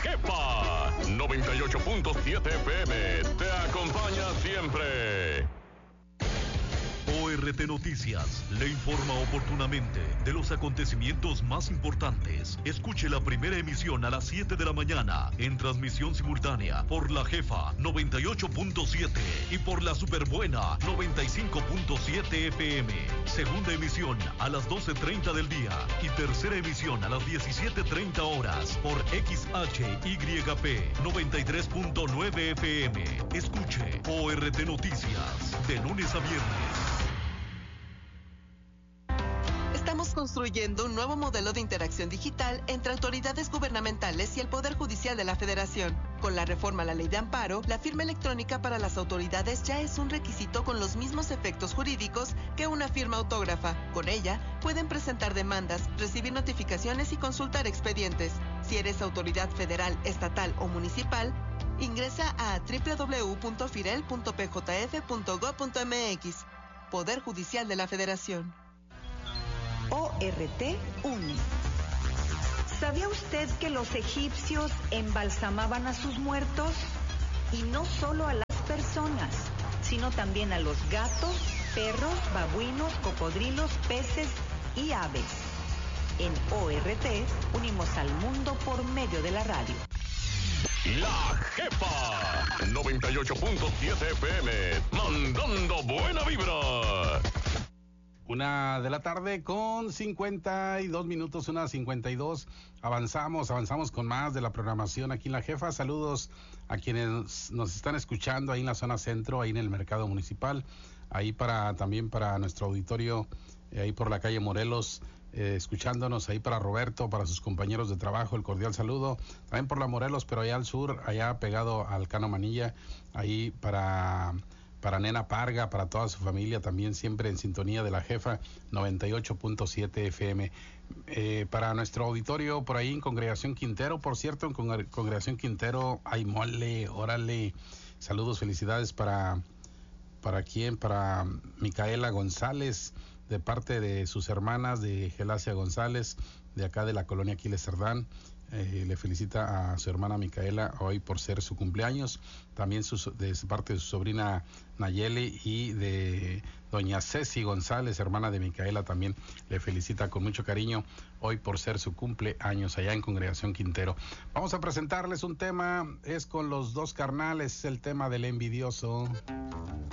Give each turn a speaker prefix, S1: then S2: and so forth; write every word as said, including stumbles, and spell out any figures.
S1: Jefa noventa y ocho punto siete F M te acompaña siempre.
S2: O R T Noticias le informa oportunamente de los acontecimientos más importantes. Escuche la primera emisión a las siete de la mañana en transmisión simultánea por la Jefa noventa y ocho punto siete y por la Superbuena noventa y cinco punto siete F M. Segunda emisión a las doce treinta del día y tercera emisión a las diecisiete treinta horas por X H Y P noventa y tres punto nueve F M. Escuche O R T Noticias de lunes a viernes.
S3: Estamos construyendo un nuevo modelo de interacción digital entre autoridades gubernamentales y el Poder Judicial de la Federación. Con la reforma a la Ley de Amparo, la firma electrónica para las autoridades ya es un requisito con los mismos efectos jurídicos que una firma autógrafa. Con ella, pueden presentar demandas, recibir notificaciones y consultar expedientes. Si eres autoridad federal, estatal o municipal, ingresa a doble u doble u doble u punto firel punto p j f punto gob punto m x. Poder Judicial de la Federación.
S4: O R T une. ¿Sabía usted que los egipcios embalsamaban a sus muertos? Y no solo a las personas, sino también a los gatos, perros, babuinos, cocodrilos, peces y aves. En O R T unimos al mundo por medio de la radio.
S1: La Jefa noventa y ocho punto siete F M, mandando buena vibra.
S5: Una de la tarde con cincuenta y dos minutos, una cincuenta y dos. Avanzamos, avanzamos con más de la programación aquí en La Jefa. Saludos a quienes nos están escuchando ahí en la zona centro, ahí en el mercado municipal, ahí para también para nuestro auditorio, eh, ahí por la calle Morelos, eh, escuchándonos, ahí para Roberto, para sus compañeros de trabajo, el cordial saludo. También por la Morelos, pero allá al sur, allá pegado al Cano Manilla, ahí para... para Nena Parga, para toda su familia, también siempre en sintonía de La Jefa noventa y ocho punto siete F M. Eh, para nuestro auditorio por ahí en Congregación Quintero, por cierto, en Congre- Congregación Quintero hay mole, órale. Saludos, felicidades para, para quién, para Micaela González, de parte de sus hermanas de Gelacia González, de acá de la colonia Aquiles Cerdán. Eh, le felicita a su hermana Micaela hoy por ser su cumpleaños, también su, de parte de su sobrina Nayeli y de doña Ceci González, hermana de Micaela, también le felicita con mucho cariño hoy por ser su cumpleaños allá en Congregación Quintero. Vamos a presentarles un tema, es con los dos carnales, el tema del envidioso.